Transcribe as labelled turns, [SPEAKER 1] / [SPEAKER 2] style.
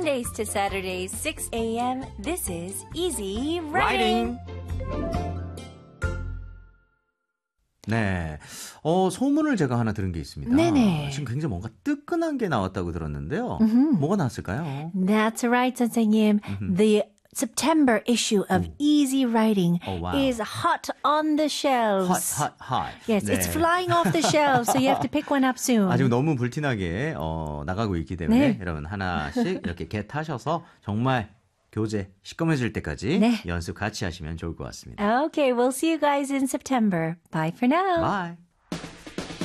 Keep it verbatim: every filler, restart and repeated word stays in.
[SPEAKER 1] Mondays to Saturdays, six a.m. This is Easy Writing.
[SPEAKER 2] 네, 어, 소문을 제가 하나 들은 게 있습니다.
[SPEAKER 1] 네네.
[SPEAKER 2] 지금 굉장히 뭔가 뜨끈한 게 나왔다고 들었는데요.
[SPEAKER 1] Mm-hmm.
[SPEAKER 2] 뭐가 나왔을까요?
[SPEAKER 1] That's right, 선생님. Mm-hmm. The September issue of Ooh. Easy Writing
[SPEAKER 2] oh, wow.
[SPEAKER 1] is hot on the shelves.
[SPEAKER 2] Hot, hot, hot.
[SPEAKER 1] Yes,
[SPEAKER 2] 네.
[SPEAKER 1] it's flying off the shelves, so you have to pick one up soon.
[SPEAKER 2] 아직 너무 불티나게 어, 나가고 있기 때문에
[SPEAKER 1] 네.
[SPEAKER 2] 여러분 하나씩 이렇게 겟하셔서 정말 교재 시꺼매질 때까지
[SPEAKER 1] 네.
[SPEAKER 2] 연습 같이 하시면 좋을 것 같습니다.
[SPEAKER 1] Okay, we'll see you guys in September. Bye for now.
[SPEAKER 2] Bye.